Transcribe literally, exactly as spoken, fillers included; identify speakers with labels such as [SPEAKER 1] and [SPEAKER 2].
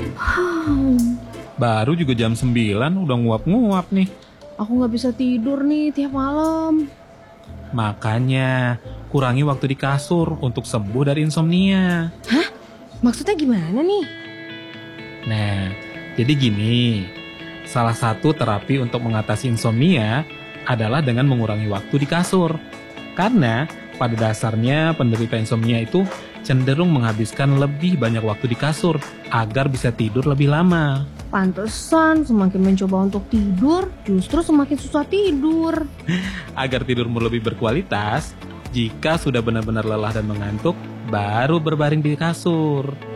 [SPEAKER 1] Baru juga jam sembilan udah nguap-nguap nih.
[SPEAKER 2] Aku gak bisa tidur nih tiap malam.
[SPEAKER 1] Makanya kurangi waktu di kasur untuk sembuh dari insomnia.
[SPEAKER 2] Hah? Maksudnya gimana nih?
[SPEAKER 1] Nah, jadi gini. Salah satu terapi untuk mengatasi insomnia adalah dengan mengurangi waktu di kasur. Karena pada dasarnya penderita insomnia itu cenderung menghabiskan lebih banyak waktu di kasur agar bisa tidur lebih lama.
[SPEAKER 2] Pantesan semakin mencoba untuk tidur, justru semakin susah tidur.
[SPEAKER 1] Agar tidurmu lebih berkualitas, jika sudah benar-benar lelah dan mengantuk, baru berbaring di kasur.